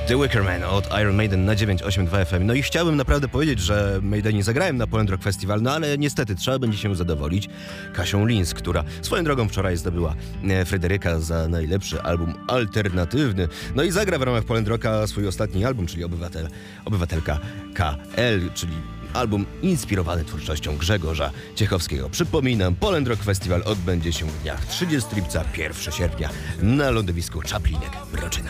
The Wicker Man od Iron Maiden na 982 FM. No i chciałbym naprawdę powiedzieć, że Maideni zagrałem na Poland Rock Festival, no ale niestety trzeba będzie się zadowolić Kasią Linz, która swoją drogą wczoraj zdobyła Fryderyka za najlepszy album alternatywny. No i zagra w ramach Poland Rocka swój ostatni album, czyli Obywatelka KL, czyli album inspirowany twórczością Grzegorza Ciechowskiego. Przypominam, Poland Rock Festival odbędzie się w dniach 30 lipca, 1 sierpnia na lądowisku Czaplinek Broczyna.